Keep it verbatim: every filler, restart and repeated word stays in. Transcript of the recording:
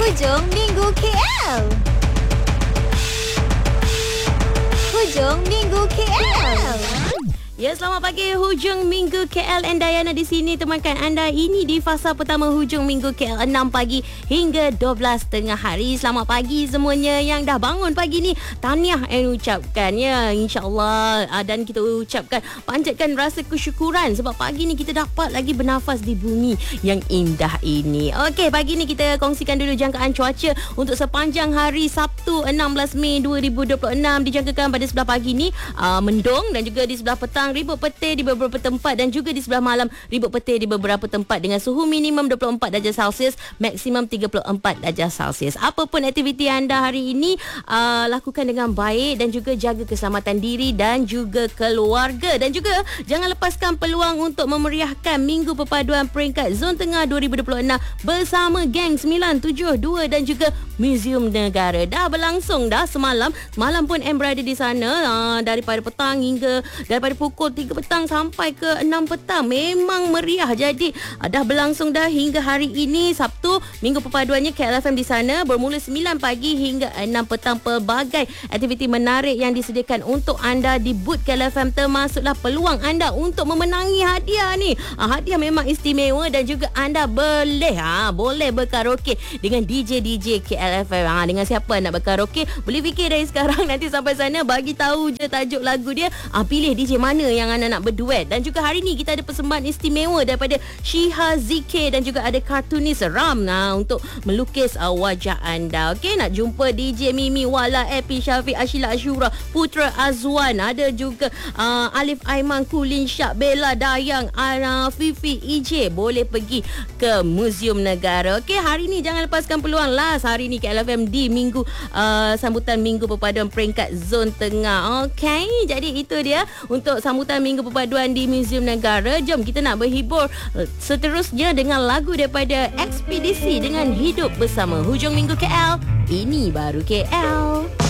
Hujung Minggu K L. Hujung Minggu K L. Ya, selamat pagi hujung minggu K L, and Dayana di sini temankan anda. Ini di fasa pertama hujung minggu K L, enam pagi hingga dua belas tengah hari. Selamat pagi semuanya yang dah bangun pagi ni. Tahniah yang ucapkan ya, insya-Allah, dan kita ucapkan panjatkan rasa kesyukuran sebab pagi ni kita dapat lagi bernafas di bumi yang indah ini. Okey, pagi ni kita kongsikan dulu jangkaan cuaca untuk sepanjang hari Sabtu enam belas Mei dua ribu dua puluh enam. Dijangkakan pada sebelah pagi ni uh, mendung, dan juga di sebelah petang ribut petir di beberapa tempat, dan juga di sebelah malam ribut petir di beberapa tempat dengan suhu minimum dua puluh empat darjah Celsius, maksimum tiga puluh empat darjah Celsius. Apa pun aktiviti anda hari ini, uh, lakukan dengan baik dan juga jaga keselamatan diri dan juga keluarga, dan juga jangan lepaskan peluang untuk memeriahkan Minggu Perpaduan Peringkat Zon Tengah dua ribu dua puluh enam bersama Geng sembilan tujuh dua dan juga Muzium Negara. Dah berlangsung dah semalam. Semalam pun M berada di sana uh, daripada petang hingga daripada pukul pukul tiga petang sampai ke enam petang. Memang meriah. Jadi dah berlangsung dah hingga hari ini Sabtu. Minggu perpaduannya K L F M di sana bermula sembilan pagi hingga enam petang. Pelbagai aktiviti menarik yang disediakan untuk anda di booth K L F M, termasuklah peluang anda untuk memenangi hadiah ni. Ha, hadiah memang istimewa, dan juga anda boleh ha, boleh berkaraoke dengan D J D J K L F M. Ha, dengan siapa nak berkaraoke? Boleh fikir dari sekarang, nanti sampai sana bagi tahu je tajuk lagu dia. Ha, pilih D J mana yang anda nak berduet. Dan juga hari ni kita ada persembahan istimewa daripada Shiha Z K, dan juga ada kartunis Ram nah, untuk melukis uh, wajah anda. Okey, nak jumpa D J Mimi Wala, Epi Syafiq, Ashila Ashura, Putra Azwan, ada juga uh, Alif Aiman, Kulin Syak, Bella Dayang, uh, Fifi E J. Boleh pergi ke Muzium Negara. Okey, hari ni jangan lepaskan peluang. Last hari ni K L F M di minggu uh, sambutan Minggu Perpaduan Peringkat Zon Tengah. Okey, jadi itu dia untuk sambutan Minggu Perpaduan di Muzium Negara. Jom kita nak berhibur seterusnya dengan lagu daripada Ekspedisi dengan Hidup Bersama. Hujung Minggu K L, ini baru K L.